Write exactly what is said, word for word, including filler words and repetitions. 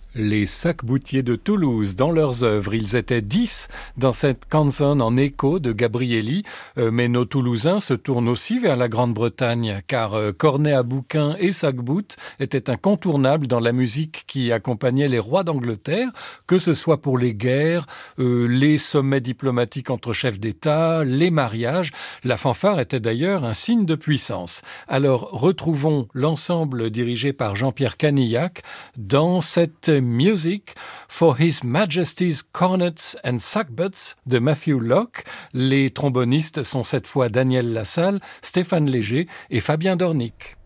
Les Sac-Boutiers de Toulouse, dans leurs œuvres, ils étaient dix dans cette canzone en écho de Gabrieli, euh, mais nos Toulousains se tournent aussi vers la Grande-Bretagne, car euh, cornet à bouquin et sac-bout étaient incontournables dans la musique qui accompagnait les rois d'Angleterre, que ce soit pour les guerres, euh, les sommets diplomatiques entre chefs d'État, les mariages. La fanfare était d'ailleurs un signe de puissance. Alors retrouvons l'ensemble dirigé par Jean-Pierre Canillac dans cette Music for His Majesty's Cornets and Sackbuts de Matthew Locke. Les trombonistes sont cette fois Daniel Lassalle, Stéphane Léger et Fabien Dornic.